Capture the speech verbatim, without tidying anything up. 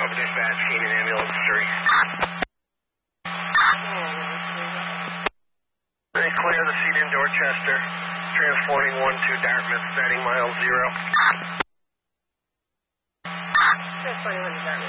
Alpha Dispatch, Union Ambulance three. Very clear, the seat in Dorchester. Transporting one to Dartmouth, starting mile zero. Transporting one to Dartmouth.